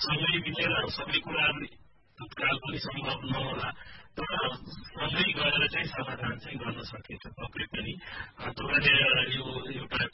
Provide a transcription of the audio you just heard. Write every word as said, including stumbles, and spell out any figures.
सँगै मिलेर सबै कुराहरू तत्काल पनि सम्भव नहोला तर सँगै गएर चाहिँ समाधान चाहिँ गर्न सकिन्छ पक्कै पनि तपाईँले यो एउटा